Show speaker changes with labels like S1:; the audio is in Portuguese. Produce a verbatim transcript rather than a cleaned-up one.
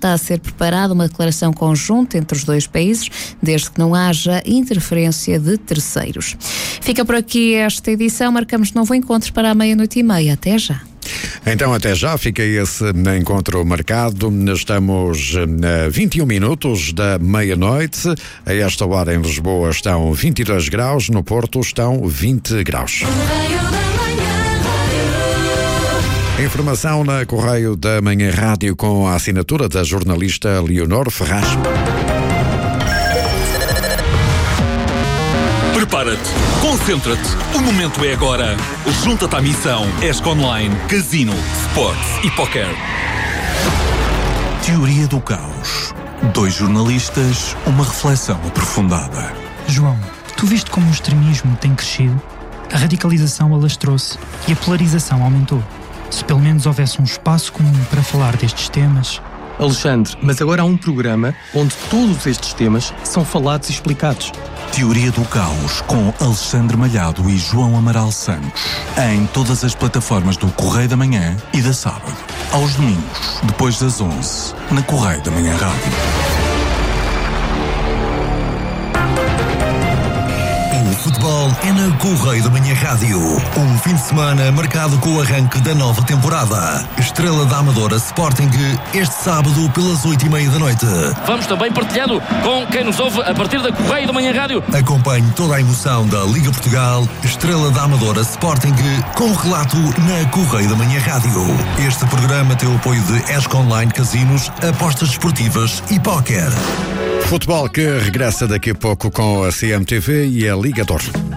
S1: está a ser preparada uma declaração conjunta entre os dois países, desde que não haja interferência de terceiros. Fica por aqui esta edição. Marcamos novo encontro para a meia-noite e meia. Até já.
S2: Então, até já, fica esse encontro marcado. Estamos a vinte e um minutos da meia-noite. A esta hora em Lisboa estão vinte e dois graus, no Porto estão vinte graus. Informação na Correio da Manhã Rádio com a assinatura da jornalista Leonor Ferraz.
S3: Prepara-te, concentra-te, o momento é agora. Junta-te à missão ESC Online, Casino, Sports e Poker. Teoria do caos. Dois jornalistas, uma reflexão aprofundada.
S4: João, tu viste como o extremismo tem crescido? A radicalização alastrou-se e a polarização aumentou. Se pelo menos houvesse um espaço comum para falar destes temas...
S5: Alexandre, mas agora há um programa onde todos estes temas são falados e explicados.
S3: Teoria do Caos, com Alexandre Malhado e João Amaral Santos. Em todas as plataformas do Correio da Manhã e da Sábado. Aos domingos, depois das onze, na Correio da Manhã Rádio.
S6: O futebol é na Correio da Manhã Rádio. Um fim de semana marcado com o arranque da nova temporada. Estrela da Amadora Sporting, este sábado pelas oito e meia da noite.
S7: Vamos também partilhando com quem nos ouve a partir da Correio da Manhã Rádio.
S6: Acompanhe toda a emoção da Liga Portugal, Estrela da Amadora Sporting, com relato na Correio da Manhã Rádio. Este programa tem o apoio de ESC Online Casinos, apostas desportivas e póquer.
S2: Futebol que regressa daqui a pouco com a C M T V e a Liga Dor.